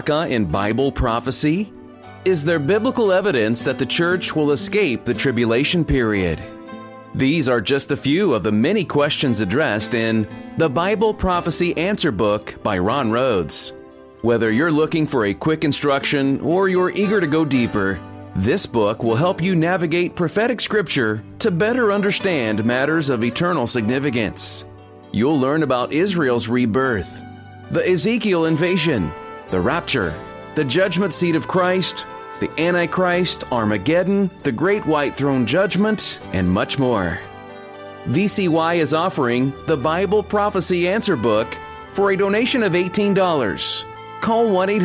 in Bible prophecy? Is there biblical evidence that the church will escape the tribulation period? These are just a few of the many questions addressed in the Bible Prophecy Answer Book by Ron Rhodes. Whether you're looking for a quick instruction or you're eager to go deeper, this book will help you navigate prophetic scripture to better understand matters of eternal significance. You'll learn about Israel's rebirth, the Ezekiel invasion, the rapture, the judgment seat of Christ, the Antichrist, Armageddon, the Great White Throne Judgment, and much more. VCY is offering the Bible Prophecy Answer Book for a donation of $18. Call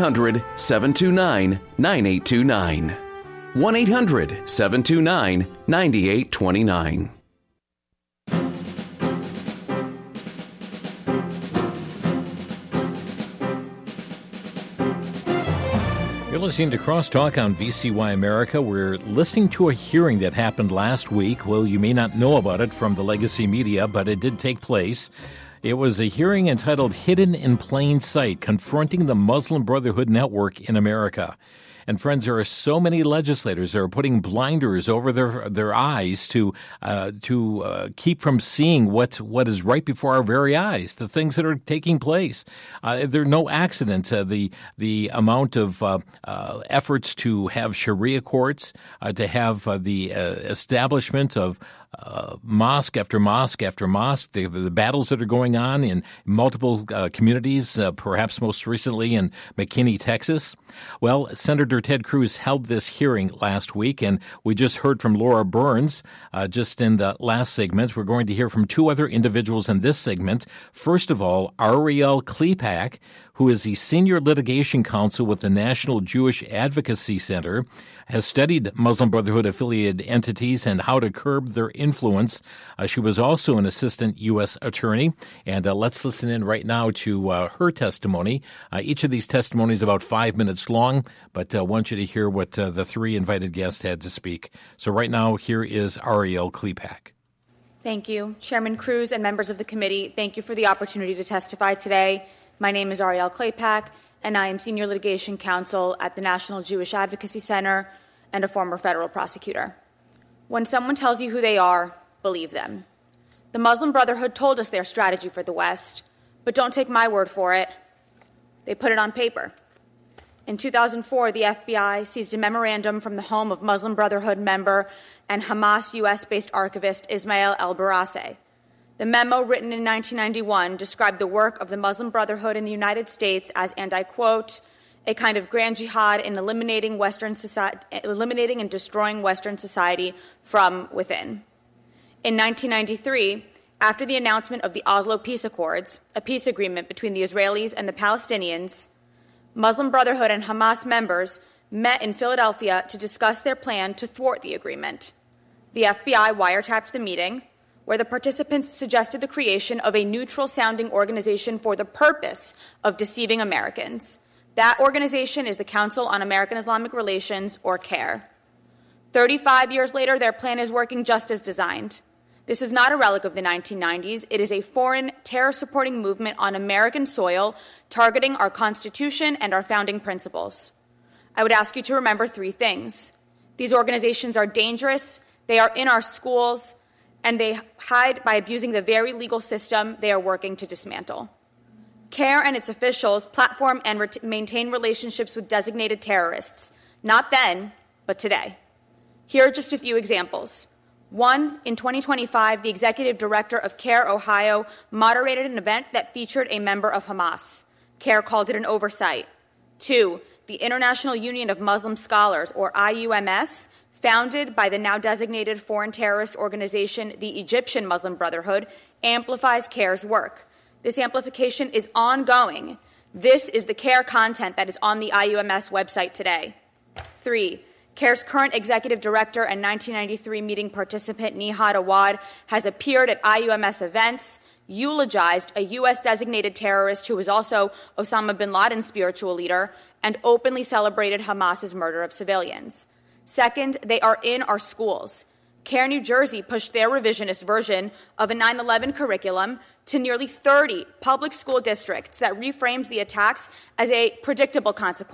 1-800-729-9829. 1-800-729-9829. You're listening to Crosstalk on VCY America. We're listening to a hearing that happened last week. Well, you may not know about it from the legacy media, but it did take place. It was a hearing entitled Hidden in Plain Sight, Confronting the Muslim Brotherhood Network in America. And friends, there are so many legislators that are putting blinders over their eyes to keep from seeing what is right before our very eyes, the things that are taking place. They're no accident. The amount of efforts to have Sharia courts, to have the establishment of mosque after mosque after mosque, the battles that are going on in multiple communities, perhaps most recently in McKinney, Texas. Well, Senator Ted Cruz held this hearing last week, and we just heard from Laura Burns just in the last segment. We're going to hear from two other individuals in this segment. First of all, Ariel Klepak, who is the senior litigation counsel with the National Jewish Advocacy Center, has studied Muslim Brotherhood-affiliated entities and how to curb their influence. She was also an assistant U.S. attorney. And let's listen in right now to her testimony. Each of these testimonies is about 5 minutes long, but I want you to hear what the three invited guests had to speak. So right now, here is Ariel Klepak. Thank you. Chairman Cruz and members of the committee, thank you for the opportunity to testify today. My name is Ariel Klepak, and I am Senior Litigation Counsel at the National Jewish Advocacy Center and a former federal prosecutor. When someone tells you who they are, believe them. The Muslim Brotherhood told us their strategy for the West, but don't take my word for it. They put it on paper. In 2004, the FBI seized a memorandum from the home of Muslim Brotherhood member and Hamas U.S.-based archivist Ismail el-Barassi. The memo, written in 1991, described the work of the Muslim Brotherhood in the United States as, and I quote, a kind of grand jihad in eliminating and destroying Western society from within. In 1993, after the announcement of the Oslo Peace Accords, a peace agreement between the Israelis and the Palestinians, Muslim Brotherhood and Hamas members met in Philadelphia to discuss their plan to thwart the agreement. The FBI wiretapped the meeting, where the participants suggested the creation of a neutral-sounding organization for the purpose of deceiving Americans. That organization is the Council on American Islamic Relations, or CAIR. 35 years later, their plan is working just as designed. This is not a relic of the 1990s. It is a foreign terror-supporting movement on American soil targeting our Constitution and our founding principles. I would ask you to remember three things. These organizations are dangerous, they are in our schools, and they hide by abusing the very legal system they are working to dismantle. CAIR and its officials platform and maintain relationships with designated terrorists, not then, but today. Here are just a few examples. One, in 2025, the executive director of CAIR Ohio moderated an event that featured a member of Hamas. CAIR called it an oversight. Two, the International Union of Muslim Scholars, or IUMS, founded by the now designated foreign terrorist organization, the Egyptian Muslim Brotherhood, amplifies CAIR's work. This amplification is ongoing. This is the CAIR content that is on the IUMS website today. 3. CAIR's current executive director and 1993 meeting participant, Nihad Awad, has appeared at IUMS events, eulogized a U.S.-designated terrorist who was also Osama bin Laden's spiritual leader, and openly celebrated Hamas's murder of civilians. Second, they are in our schools. CARE New Jersey pushed their revisionist version of a 9/11 curriculum to nearly 30 public school districts that reframed the attacks as a predictable consequence